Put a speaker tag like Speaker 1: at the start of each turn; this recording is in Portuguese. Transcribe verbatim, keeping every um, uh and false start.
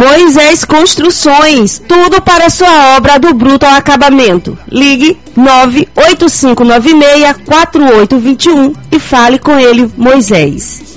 Speaker 1: Moisés Construções, tudo para sua obra do bruto ao acabamento. Ligue nove oito cinco nove seis quatro oito dois um e fale com ele, Moisés.